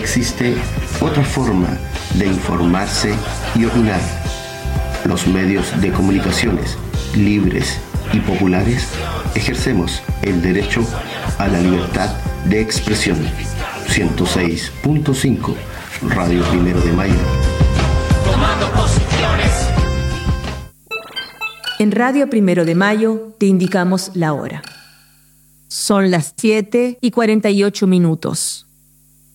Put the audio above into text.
existe otra forma de informarse y opinar. Los medios de comunicaciones libres y populares ejercemos el derecho a la libertad de expresión. 106.5 Radio Primero de Mayo. Tomando posiciones. En Radio Primero de Mayo te indicamos la hora. Son las 7:48.